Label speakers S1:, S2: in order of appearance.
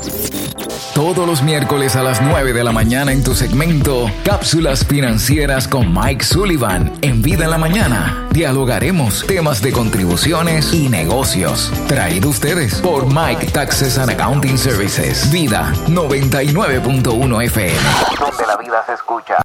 S1: Todos los miércoles a las 9 de la mañana en tu segmento Cápsulas Financieras con Mike Sullivan en Vida en la Mañana. Dialogaremos temas de contribuciones y negocios. Traído ustedes por Mike Taxes and Accounting Services. Vida 99.1 FM. Donde la vida se escucha.